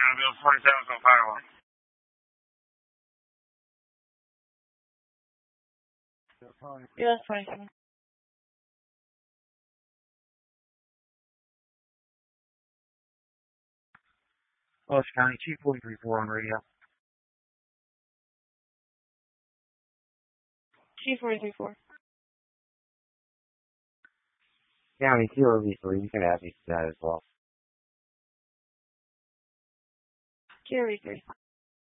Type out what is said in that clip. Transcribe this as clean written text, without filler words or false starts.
Bill 47 from Firewall. Yeah, that's 27. Welsh County, Chief 434 on radio. Chief 434. County, QRV3, you can add me to that as well. QRV3.